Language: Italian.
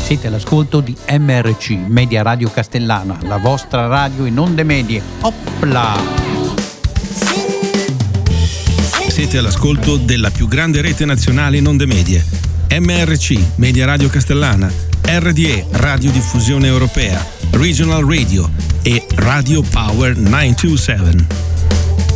Siete all'ascolto di MRC, Media Radio Castellana, la vostra radio in onde medie. Opla! Siete all'ascolto della più grande rete nazionale in onde medie. MRC, Media Radio Castellana, RDE, Radiodiffusione Europea, Regional Radio e Radio Power 927.